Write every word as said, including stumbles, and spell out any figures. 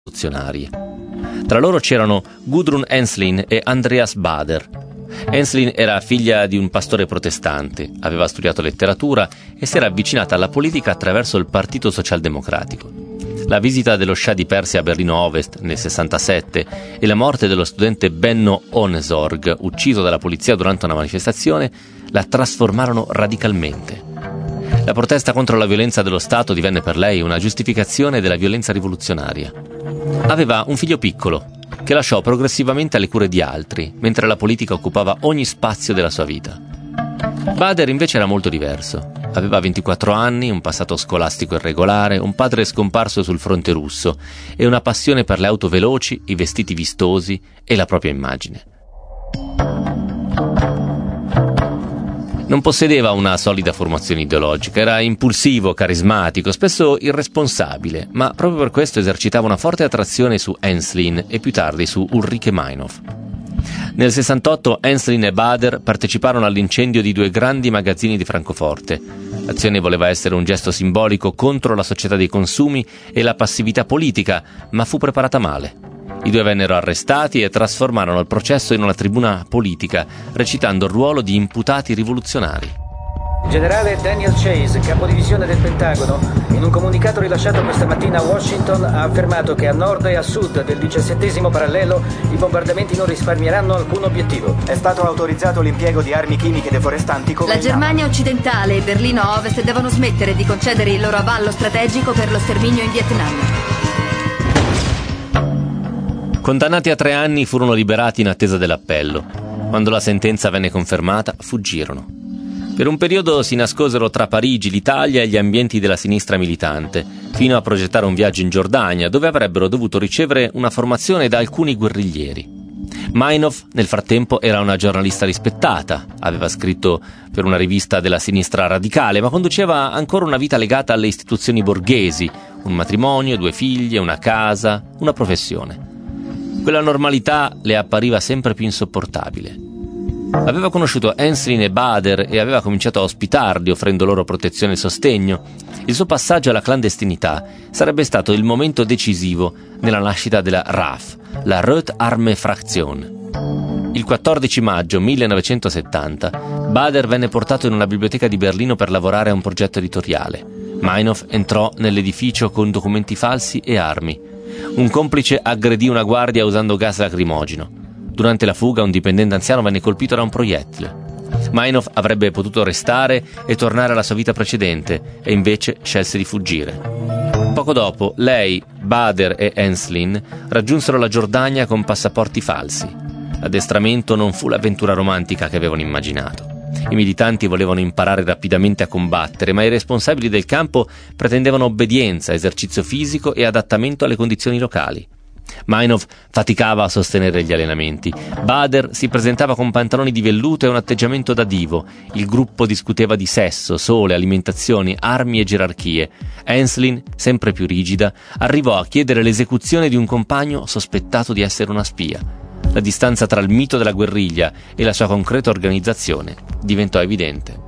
rivoluzionarie. Tra loro c'erano Gudrun Ensslin e Andreas Baader. Ensslin era figlia di un pastore protestante, aveva studiato letteratura e si era avvicinata alla politica attraverso il Partito Socialdemocratico. La visita dello scià di Persia a Berlino Ovest nel sessantasette e la morte dello studente Benno Ohnesorg, ucciso dalla polizia durante una manifestazione, la trasformarono radicalmente. La protesta contro la violenza dello Stato divenne per lei una giustificazione della violenza rivoluzionaria. Aveva un figlio piccolo, che lasciò progressivamente alle cure di altri, mentre la politica occupava ogni spazio della sua vita. Baader invece era molto diverso. Aveva ventiquattro anni, un passato scolastico irregolare, un padre scomparso sul fronte russo e una passione per le auto veloci, i vestiti vistosi e la propria immagine. Non possedeva una solida formazione ideologica, era impulsivo, carismatico, spesso irresponsabile, ma proprio per questo esercitava una forte attrazione su Ensslin e più tardi su Ulrike Meinhof. Nel sessantotto Ensslin e Baader parteciparono all'incendio di due grandi magazzini di Francoforte. L'azione voleva essere un gesto simbolico contro la società dei consumi e la passività politica, ma fu preparata male. I due vennero arrestati e trasformarono il processo in una tribuna politica, recitando il ruolo di imputati rivoluzionari. Generale Daniel Chase, capodivisione del Pentagono, in un comunicato rilasciato questa mattina a Washington ha affermato che a nord e a sud del diciassettesimo parallelo i bombardamenti non risparmieranno alcun obiettivo. È stato autorizzato l'impiego di armi chimiche deforestanti come la Germania occidentale e Berlino Ovest devono smettere di concedere il loro avallo strategico per lo sterminio in Vietnam. Condannati a tre anni, furono liberati in attesa dell'appello. Quando la sentenza venne confermata, fuggirono. Per un periodo si nascosero tra Parigi, l'Italia e gli ambienti della sinistra militante, fino a progettare un viaggio in Giordania, dove avrebbero dovuto ricevere una formazione da alcuni guerriglieri. Meinhof, nel frattempo, era una giornalista rispettata, aveva scritto per una rivista della sinistra radicale, ma conduceva ancora una vita legata alle istituzioni borghesi, un matrimonio, due figlie, una casa, una professione. Quella normalità le appariva sempre più insopportabile. Aveva conosciuto Ensslin e Baader e aveva cominciato a ospitarli, offrendo loro protezione e sostegno. Il suo passaggio alla clandestinità sarebbe stato il momento decisivo nella nascita della R A F, la Rote Armee Fraktion. Il quattordici maggio millenovecentosettanta Baader venne portato in una biblioteca di Berlino per lavorare a un progetto editoriale. Meinhof entrò nell'edificio con documenti falsi e armi. Un complice aggredì una guardia usando gas lacrimogeno. Durante la fuga un dipendente anziano venne colpito da un proiettile. Meinhof avrebbe potuto restare e tornare alla sua vita precedente e invece scelse di fuggire. Poco dopo lei, Baader e Ensslin raggiunsero la Giordania con passaporti falsi. L'addestramento non fu l'avventura romantica che avevano immaginato. I militanti volevano imparare rapidamente a combattere, ma i responsabili del campo pretendevano obbedienza, esercizio fisico e adattamento alle condizioni locali. Meinhof faticava a sostenere gli allenamenti. Baader si presentava con pantaloni di velluto e un atteggiamento da divo. Il gruppo discuteva di sesso, sole, alimentazioni, armi e gerarchie. Ensslin, sempre più rigida, arrivò a chiedere l'esecuzione di un compagno sospettato di essere una spia. La distanza tra il mito della guerriglia e la sua concreta organizzazione diventò evidente.